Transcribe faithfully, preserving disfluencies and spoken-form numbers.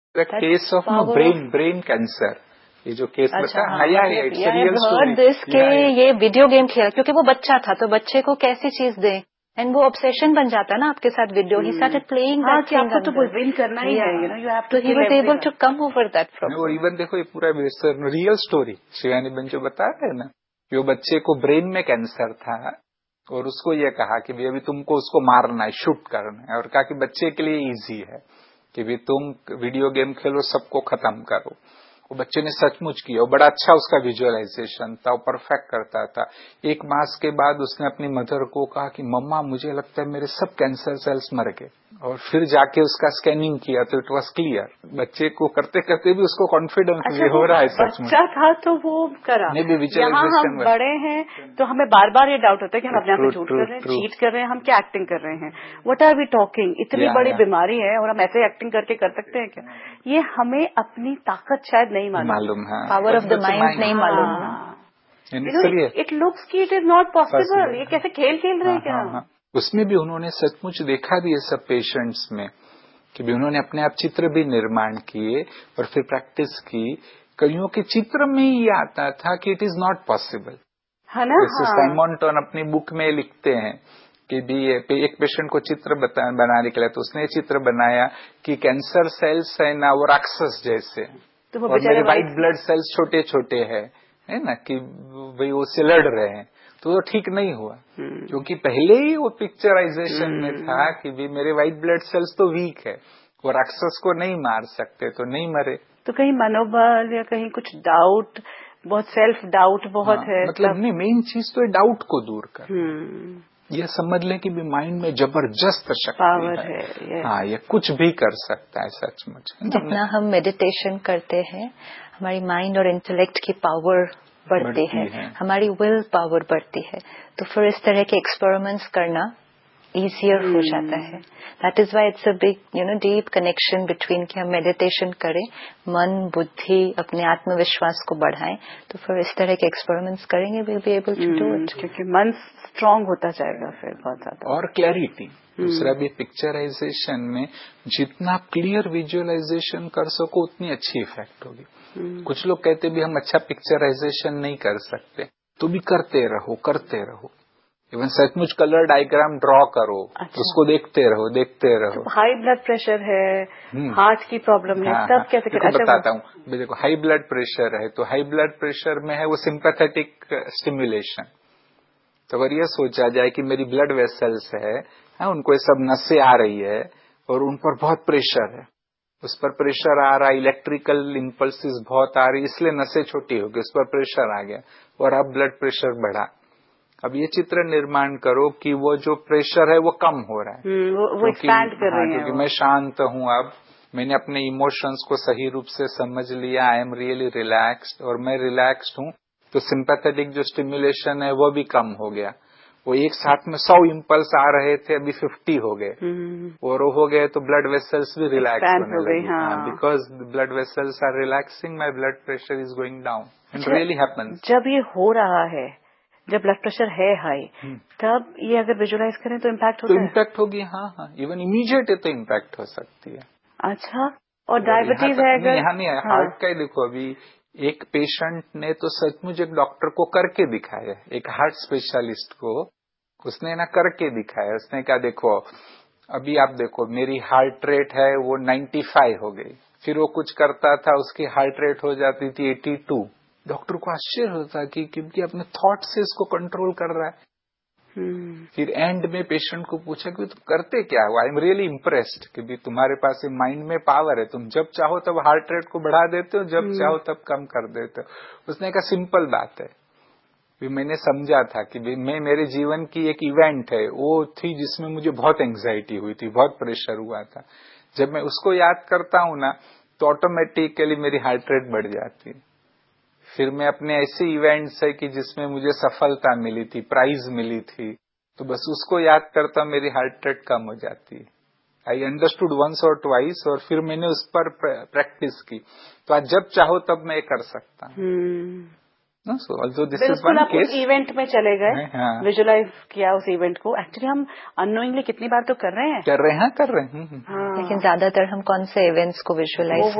The case of no brain brain cancer, ये जो case अच्छा, बता है, या it's a real story this के ये वीडियो गेम खेला क्योंकि वो बच्चा था, तो बच्चे को कैसी चीज दें, एंड वो ऑब्सेशन बन जाता है ना आपके साथ video. He started playing that thing, आपको तो विन करना ही है, you know, you have to, तो he was able to come over that problem. और इवन देखो ये पूरा रियल स्टोरी शिवानी बहन जो बता रहे हैं ना, कि वो बच्चे को ब्रेन में कैंसर था और उसको ये कहा कि भी अभी तुमको उसको मारना है, शूट करना है, और कहा कि बच्चे के लिए इजी है कि भी तुम वीडियो गेम खेलो, सबको खत्म करो। वो बच्चे ने सचमुच किया और बड़ा अच्छा उसका विजुअलाइजेशन था, वो परफेक्ट करता था। एक मास के बाद उसने अपनी मदर को कहा कि मम्मा मुझे लगता है मेरे सब कैंसर सेल्स मर गए, और फिर जाके उसका स्कैनिंग किया तो इट वाज क्लियर। बच्चे को करते करते भी उसको कॉन्फिडेंस अच्छा, हो रहा है सचमुच। बच्चा था तो वो करा। यहाँ हम बड़े हैं तो हमें बार बार ये डाउट होता है कि हम अपने आप पे झूठ कर रहे हैं, चीट कर रहे हैं, हम क्या एक्टिंग कर रहे हैं, व्हाट आर वी टॉकिंग। इतनी बड़ी बीमारी है और हम ऐसे एक्टिंग करके कर सकते हैं क्या? ये हमें अपनी ताकत शायद नहीं मालूम, पावर ऑफ द माइंड नहीं मालूम। इट लुक्स की इट इज नॉट पॉसिबल। ये कैसे खेल खेल रहे हैं क्या? उसमें भी उन्होंने सचमुच देखा भी ये सब पेशेंट्स में कि भी उन्होंने अपने आप चित्र भी निर्माण किए और फिर प्रैक्टिस की। कईयों के चित्र में ही आता था कि इट इज नॉट पॉसिबल, है ना? जैसे साइमन टन अपनी बुक में लिखते हैं कि भी एक पेशेंट को चित्र बनाने के लिए, तो उसने चित्र बनाया कि कैंसर सेल्स है ना वो राक्षस जैसे, तो और मेरे व्हाइट ब्लड सेल्स छोटे छोटे है है ना, कि भाई वो से लड़ रहे हैं, तो वो ठीक नहीं हुआ क्योंकि पहले ही वो पिक्चराइजेशन में था कि भी मेरे व्हाइट ब्लड सेल्स तो वीक है, वो राक्षस को नहीं मार सकते, तो नहीं मरे। तो कहीं मनोबल या कहीं कुछ डाउट, बहुत सेल्फ डाउट बहुत हाँ, है। मतलब नहीं, मेन चीज तो डाउट को दूर कर, ये समझ लें कि भी माइंड में जबरदस्त शक्ति है, है। हाँ, ये कुछ भी कर सकता है सचमुच। जितना हम मेडिटेशन करते हैं हमारी माइंड और इंटेलेक्ट की पावर बढ़ती है, है, हमारी विल पावर बढ़ती है, तो फिर इस तरह के एक्सपेरिमेंट्स करना इजियर हो जाता है। That is why it's a big you know deep connection between कि हम मेडिटेशन करें, मन बुद्धि अपने आत्मविश्वास को बढ़ाएं, तो फिर इस तरह के एक्सपेरिमेंट्स करेंगे we be able to do it, क्योंकि मन स्ट्रांग होता जाएगा फिर बहुत ज्यादा। और क्लैरिटी, दूसरा भी पिक्चराइजेशन में जितना क्लियर विजुअलाइजेशन कर सको उतनी अच्छी इफेक्ट होगी। कुछ लोग कहते भी हम अच्छा पिक्चराइजेशन नहीं कर सकते, तो भी करते रहो करते रहो। इवन सचमुच कलर डायग्राम ड्रॉ करो, अच्छा। उसको देखते रहो देखते रहो। तो हाई ब्लड प्रेशर है, हार्ट की प्रॉब्लम है, तब कैसे करें? बताता हूँ, देखो हाई ब्लड प्रेशर है तो हाई ब्लड प्रेशर में है वो सिंपैथेटिक स्टिमुलेशन। तो अगर ये सोचा जाए कि मेरी ब्लड वेसल्स है, है उनको ये सब नसें आ रही है और उन पर बहुत प्रेशर है, उस पर प्रेशर आ रहा है, इलेक्ट्रिकल इम्पल्सिस बहुत आ रही, इसलिए नसें छोटी हो गई, उस पर प्रेशर आ गया और अब ब्लड प्रेशर बढ़ा। अब ये चित्र निर्माण करो कि वो जो प्रेशर है वो कम हो रहा है, वो, वो एक्सपैंड कर रहे हैं, क्योंकि मैं शांत हूँ, अब मैंने अपने इमोशंस को सही रूप से समझ लिया, आई एम रियली रिलैक्स्ड, और मैं रिलैक्स्ड हूँ, तो सिंपैथेटिक जो स्टिमुलेशन है वो भी कम हो गया। वो एक साथ में सौ इम्पल्स आ रहे थे, अभी फिफ्टी हो गए, और वो हो गए तो ब्लड वेसल्स भी रिलैक्स होने लगे, because blood vessels are relaxing, my blood pressure is going down, it really happens. जब ये हो रहा है, जब ब्लड प्रेशर है हाई, तब ये अगर विजुअलाइज करें तो इम्पैक्ट होता है, तो इम्पैक्ट होगी, हाँ हाँ, इवन इमीडिएट तो इम्पैक्ट हो सकती है। अच्छा, और डायबिटीज है अगर? यहाँ नहीं है, हार्ट का ही देखो, अभी एक पेशेंट ने तो सचमुच एक डॉक्टर को करके दिखाया, एक हार्ट स्पेशलिस्ट को, उसने ना करके दिखाया, उसने कहा देखो अभी आप देखो मेरी हार्ट रेट है वो पचानवे हो गई, फिर वो कुछ करता था उसकी हार्ट रेट हो जाती थी बयासी। डॉक्टर को आश्चर्य होता कि क्योंकि अपने थॉट से इसको कंट्रोल कर रहा है। Hmm. फिर एंड में पेशेंट को पूछा कि तुम करते क्या हो, आई एम रियली इम्प्रेस्ड कि भी तुम्हारे पास ये माइंड में पावर है, तुम जब चाहो तब हार्ट रेट को बढ़ा देते हो, जब hmm. चाहो तब कम कर देते हो। उसने कहा सिंपल बात है, भी मैंने समझा था कि भी मैं मेरे जीवन की एक इवेंट है वो थी जिसमें मुझे बहुत एंग्जाइटी हुई थी, बहुत प्रेशर हुआ था, जब मैं उसको याद करता हूँ ना तो ऑटोमेटिकली मेरी हार्ट रेट बढ़ जाती है। फिर मैं अपने ऐसे इवेंट्स है कि जिसमें मुझे सफलता मिली थी, प्राइज मिली थी, तो बस उसको याद करता मेरी हार्ट रेट कम हो जाती है। आई अंडरस्टूड वंस और ट्वाइस, और फिर मैंने उस पर प्रैक्टिस की, तो आज जब चाहो तब मैं कर सकता हूँ। No, so although this is one case, उस इवेंट में चले गए, विजुअलाइज किया उस इवेंट को। एक्चुअली हम अननोइंगली कितनी बार तो कर रहे हैं कर रहे हैं कर रहे हैं हाँ। लेकिन ज्यादातर हम कौन से इवेंट्स को विजुअलाइज